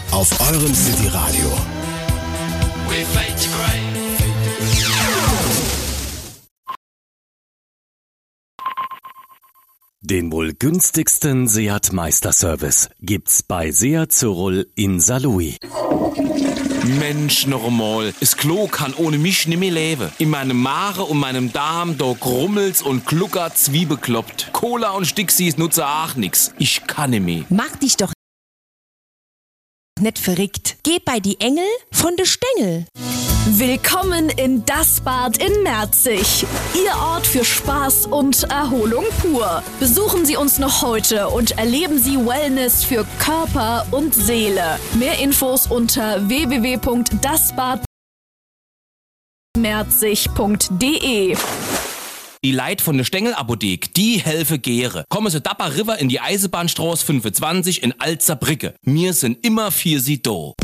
auf eurem City-Radio. Den wohl günstigsten Seat Meisterservice gibt's bei Seat Zürich in Saarlouis. Mensch, noch einmal. Das Klo kann ohne mich nicht mehr leben. In meinem Magen und meinem Darm, da grummelt's und gluckert's wie bekloppt. Cola und Stixis nutze auch nix. Ich kann nicht mehr. Mach dich doch nicht verrückt. Geh bei die Engel von de Stengel. Willkommen in Das Bad in Merzig. Ihr Ort für Spaß und Erholung pur. Besuchen Sie uns noch heute und erleben Sie Wellness für Körper und Seele. Mehr Infos unter www.dasbadmerzig.de. Die Leit von der Stengel-Apothek, die helfe Gere. Kommen Sie Dapper River in die Eisenbahnstraße 25 in Alzerbrücke. Wir sind immer für Sie da.